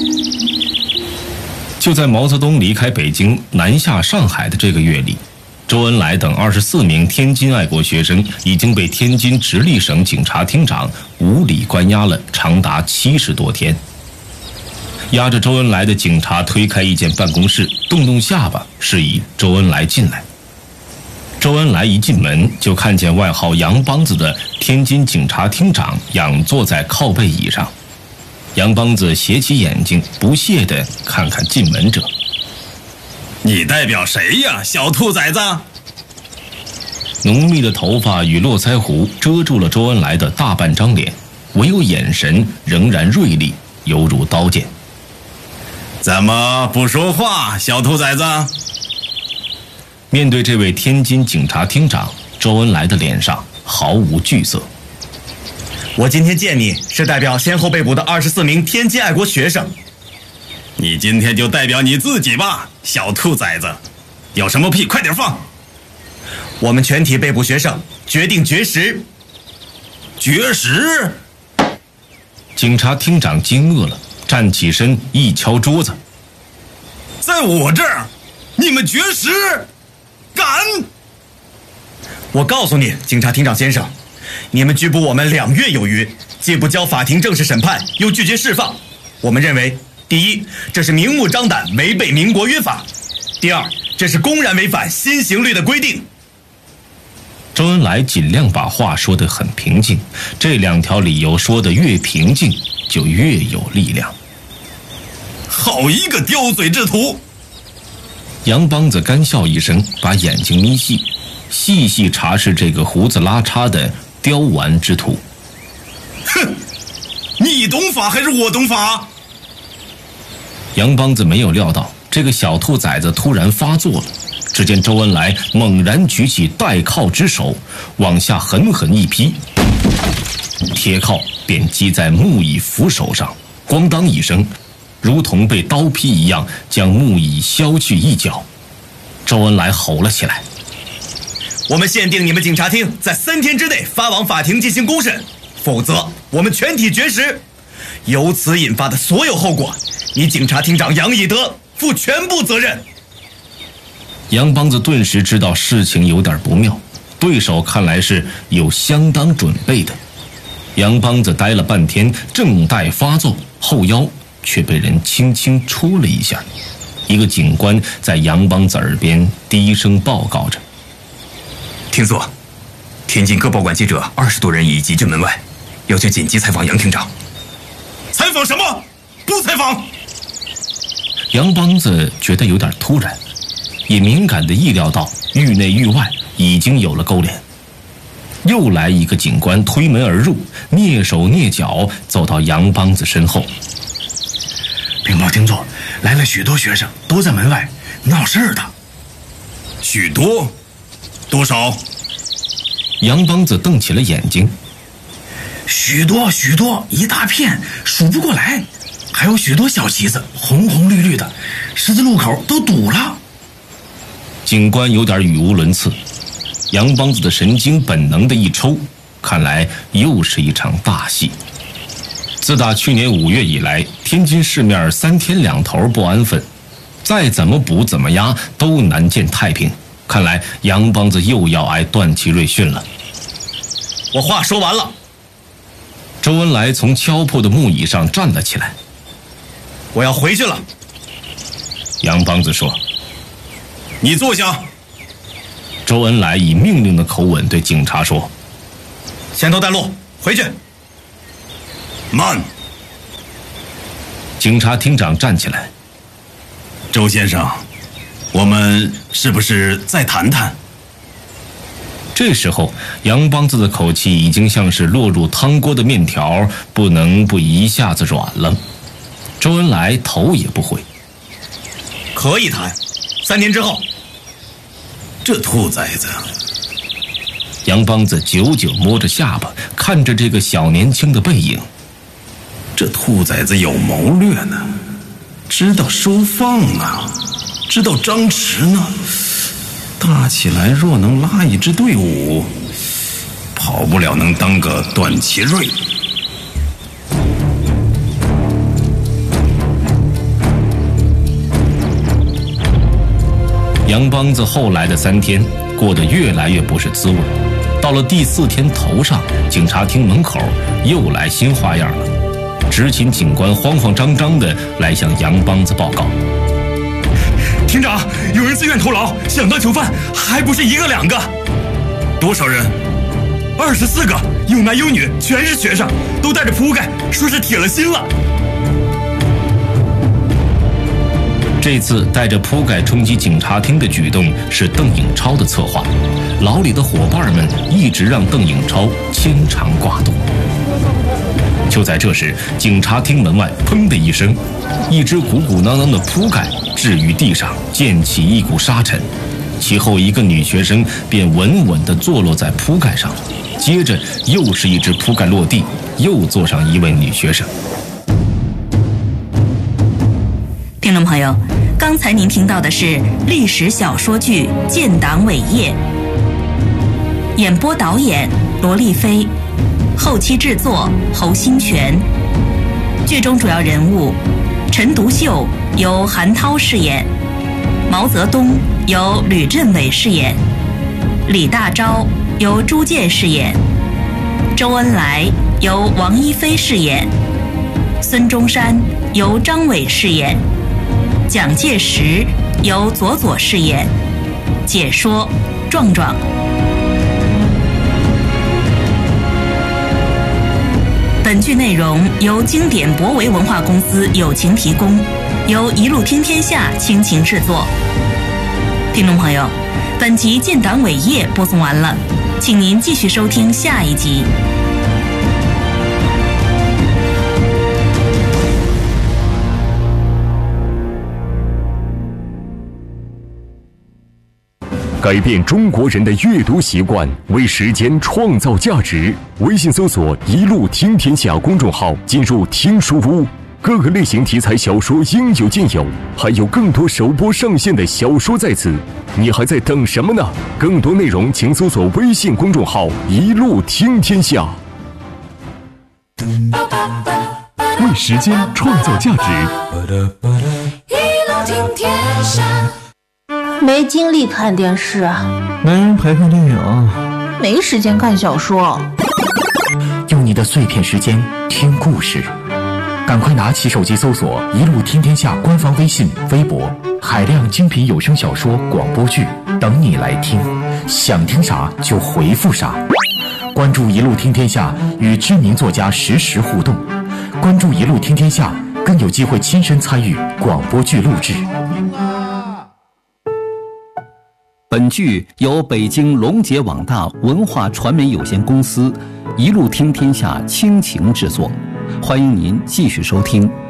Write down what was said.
就在毛泽东离开北京南下上海的这个月里，周恩来等24名天津爱国学生已经被天津直隶省警察厅长无理关押了长达70多天。押着周恩来的警察推开一间办公室，动动下巴示意周恩来进来。周恩来一进门就看见外号杨梆子的天津警察厅长仰坐在靠背椅上。杨梆子斜起眼睛，不屑地看看进门者。 你代表谁呀，小兔崽子？ 浓密的头发与络腮胡遮住了周恩来的大半张脸，唯有眼神仍然锐利，犹如刀剑。 怎么不说话，小兔崽子？ 面对这位天津警察厅长，周恩来的脸上毫无惧色。 我今天见你是代表先后被捕的24名天津爱国学生。 你今天就代表你自己吧，小兔崽子，有什么屁快点放。 我们全体被捕学生决定绝食。 绝食？ 警察厅长惊愕了，站起身一敲桌子。 在我这儿，你们绝食？敢！ 我告诉你，警察厅长先生，你们拘捕我们2月有余，既不交法庭正式审判，又拒绝释放。我们认为，第一，这是明目张胆违背民国约法；第二，这是公然违反新刑律的规定。 周恩来尽量把话说得很平静，这2条理由说得越平静，就越有力量。 好一个刁嘴之徒！ 杨梆子干笑一声，把眼睛眯细，细细查视这个胡子拉碴的刁顽之徒。 哼，你懂法还是我懂法？ 杨梆子没有料到这个小兔崽子突然发作了，只见周恩来猛然举起带铐之手，往下狠狠一劈，铁铐便击在木椅扶手上，咣当一声，如同被刀劈一样，将木椅削去一角。周恩来吼了起来： 我们限定你们警察厅在3天之内发往法庭进行公审，否则我们全体绝食。由此引发的所有后果，你警察厅长杨以德负全部责任。 杨梆子顿时知道事情有点不妙，对手看来是有相当准备的。杨梆子呆了半天，正待发作，后腰却被人轻轻戳了一下。一个警官在杨梆子耳边低声报告着： 听说天津各报馆记者20多人已集至门外，要求紧急采访杨厅长。 采访什么？不采访！ 杨梆子觉得有点突然，也敏感地意料到狱内狱外已经有了勾连。又来一个警官推门而入，蹑手蹑脚走到杨梆子身后。 禀报厅座，来了许多学生，都在门外闹事儿的。 许多？多少？ 杨梆子瞪起了眼睛。 许多许多，一大片，数不过来。还有许多小旗子，红红绿绿的，十字路口都堵了。 警官有点语无伦次，杨梆子的神经本能的一抽，看来又是一场大戏。自打去年5月以来，天津市面3天2头不安分，再怎么捕怎么压都难见太平。看来杨梆子又要挨段祺瑞训了。 我话说完了。 周恩来从敲破的木椅上站了起来。 我要回去了。 杨梆子说： 你坐下。 周恩来以命令的口吻对警察说： 先头带路，回去。 慢！ 警察厅长站起来。 周先生，我们是不是再谈谈？ 这时候杨梆子的口气已经像是落入汤锅的面条，不能不一下子软了。周恩来头也不回： 可以谈，3天之后。 这兔崽子！ 杨梆子久久摸着下巴，看着这个小年轻的背影。 这兔崽子有谋略呢，知道收放啊，知道张弛呢。大起来若能拉一支队伍，跑不了能当个段祺瑞。 杨梆子后来的3天过得越来越不是滋味。到了第4天头上，警察厅门口又来新花样了。执勤警官慌慌张张地来向杨梆子报告： 厅长，有人自愿投牢，想当囚犯，还不是1个2个。 多少人 ？24个，有男有女，全是学生，都带着铺盖，说是铁了心了。 这次带着铺盖冲击警察厅的举动是邓颖超的策划，牢里的伙伴们一直让邓颖超牵肠挂肚。就在这时，警察厅门外砰的一声，一只鼓鼓囊囊的铺盖置于地上，溅起一股沙尘，其后一个女学生便稳稳地坐落在铺盖上，接着又是一只铺盖落地，又坐上一位女学生。 听众朋友，刚才您听到的是历史小说剧《建党伟业》，演播导演罗丽菲，后期制作侯新全。剧中主要人物陈独秀由韩涛饰演，毛泽东由吕振伟饰演，李大钊由朱健饰演，周恩来由王一飞饰演，孙中山由张伟饰演，蒋介石由左左饰演，解说壮壮。本剧内容由经典博维文化公司友情提供，由一路听天下倾情制作。听众朋友，本集建党伟业播送完了，请您继续收听下一集。 改变中国人的阅读习惯，为时间创造价值。微信搜索“一路听天下”公众号，进入听书屋，各个类型题材小说应有尽有，还有更多首播上线的小说在此，你还在等什么呢？更多内容请搜索微信公众号“一路听天下”。为时间创造价值， 一路听天下。 没精力看电视， 没人陪看电影， 没时间看小说。 用你的碎片时间听故事，赶快拿起手机搜索“一路听天下”官方微信、微博，海量精品有声小说、广播剧等你来听，想听啥就回复啥。关注“一路听天下”，与知名作家实时互动。关注“一路听天下”，更有机会亲身参与广播剧录制。 本剧由北京龙杰网大文化传媒有限公司一路听天下倾情制作，欢迎您继续收听。